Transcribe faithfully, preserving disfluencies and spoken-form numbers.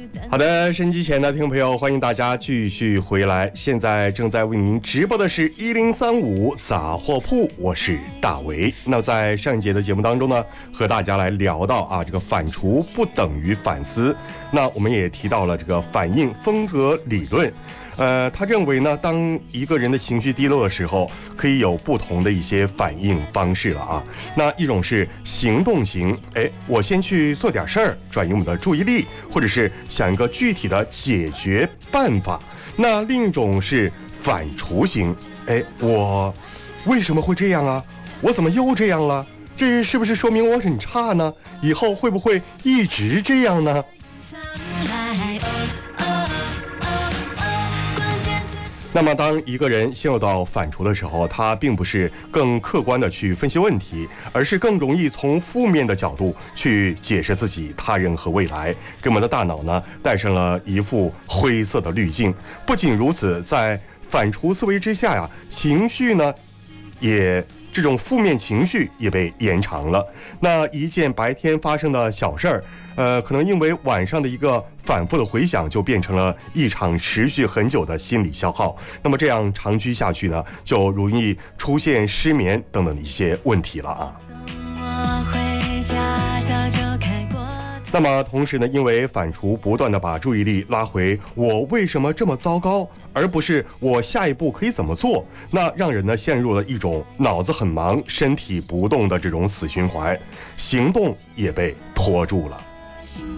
好的，收音机前的听众朋友，欢迎大家继续回来。现在正在为您直播的是一零三五杂货铺，我是大为。那在上一节的节目当中呢，和大家来聊到啊，这个反刍不等于反思。那我们也提到了这个反应风格理论。呃，他认为呢，当一个人的情绪低落的时候，可以有不同的一些反应方式了啊。那一种是行动型，哎，我先去做点事儿，转移我们的注意力，或者是想一个具体的解决办法。那另一种是反刍型，哎，我为什么会这样啊？我怎么又这样了？这是不是说明我很差呢？以后会不会一直这样呢？那么当一个人陷入到反刍的时候，他并不是更客观的去分析问题，而是更容易从负面的角度去解释自己、他人和未来，给我们的大脑呢带上了一副灰色的滤镜。不仅如此，在反刍思维之下呀，情绪呢也这种负面情绪也被延长了。那一件白天发生的小事儿，呃，可能因为晚上的一个反复的回想，就变成了一场持续很久的心理消耗。那么这样长期下去呢，就容易出现失眠等等的一些问题了啊。那么同时呢，因为反刍不断的把注意力拉回我为什么这么糟糕，而不是我下一步可以怎么做，那让人呢陷入了一种脑子很忙身体不动的这种死循环，行动也被拖住了。